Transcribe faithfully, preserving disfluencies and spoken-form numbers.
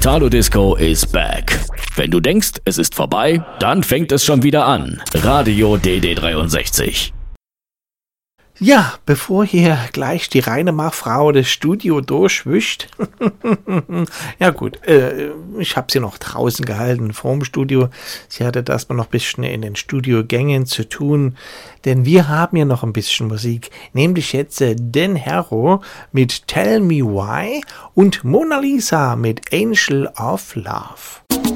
Italo Disco is back. Wenn du denkst, es ist vorbei, dann fängt es schon wieder an. Radio D D dreiundsechzig. Ja, bevor hier gleich die Reinemach-Frau das Studio durchwischt. Ja gut, äh, ich habe sie noch draußen gehalten vorm Studio. Sie hatte das mal noch ein bisschen in den Studiogängen zu tun, denn wir haben ja noch ein bisschen Musik, nämlich jetzt äh, Den Hero mit Tell Me Why und Mona Lisa mit Angel of Love.